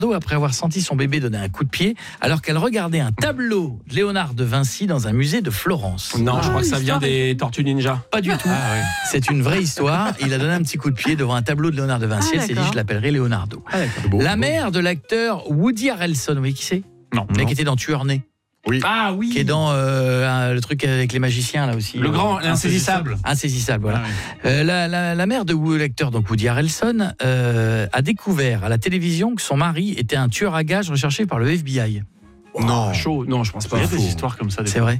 après avoir senti son bébé donner un coup de pied alors qu'elle regardait un tableau de Léonard de Vinci dans un musée de Florence. Non, je crois que ça vient des Tortues Ninja. Pas du tout. C'est une vraie histoire. Il a donné un petit coup de pied devant un tableau de Léonard de Vinci. Elle s'est dit, je l'appellerai Leonardo. La mère de l'acteur Woody Harrelson, vous voyez qui c'est? Non. Le mec qui était dans Tueur Né. Oui. Ah oui. Qui est dans le truc avec les magiciens là aussi. Le grand, l'insaisissable. Insaisissable, voilà. La mère de l'acteur, donc Woody Harrelson, a découvert à la télévision que son mari était un tueur à gages recherché par le FBI. Non. Chaud. Non, je pense pas. Il y a des histoires comme ça. C'est vrai.